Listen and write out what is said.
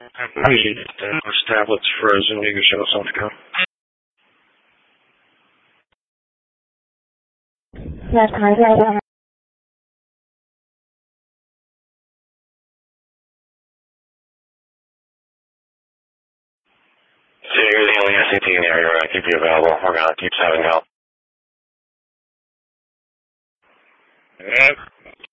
I need those tablets frozen. You can show us something to go. Yes, I So you're the only SCP in the area. We're going to keep you available. We're going to keep sending help. Yep.